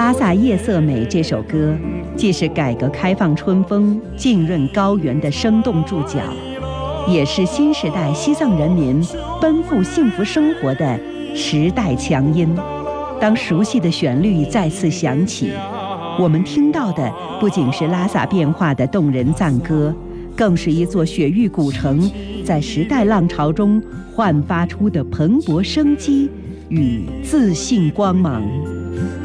拉萨夜色美》这首歌，既是改革开放春风浸润高原的生动注脚，也是新时代西藏人民奔赴幸福生活的时代强音。当熟悉的旋律再次响起，我们听到的不仅是拉萨变化的动人赞歌，更是一座雪域古城在时代浪潮中焕发出的蓬勃生机与自信光芒。